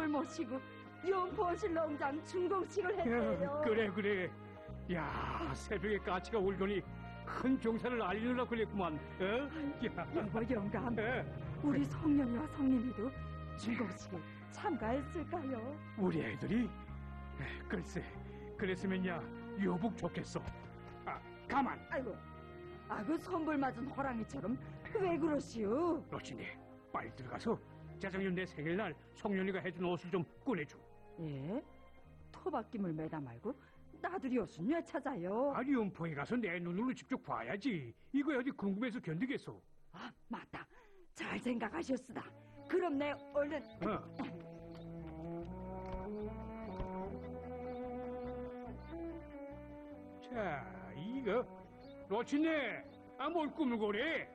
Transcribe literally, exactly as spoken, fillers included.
손님을 모시고 연포원실 농장 준공식을 했대요. 그래 그래. 야, 새벽에 까치가 울더니 큰 종사를 알리느라 그랬구만. 어? 야. 여보 영감, 에? 우리 성년이와 성님이도 준공식에 참가했을까요? 우리 애들이? 에, 글쎄, 그랬으면야 유복 좋겠어. 아, 가만. 아이고, 아그 선불 맞은 호랑이처럼 왜 그러시오? 로치니, 빨리 들어가서 짜장면 내 생일날 성년이가 해준 옷을 좀 꺼내줘. 예? 토박김을 매다 말고 나들이 옷은 왜 찾아요? 아니, 연포에 가서 내 눈으로 직접 봐야지. 이거 어디 궁금해서 견디겠어. 아, 맞다. 잘 생각하셨으다. 그럼 내 얼른... 어. 자, 이거 로치네, 아, 뭘 꾸물고 그래?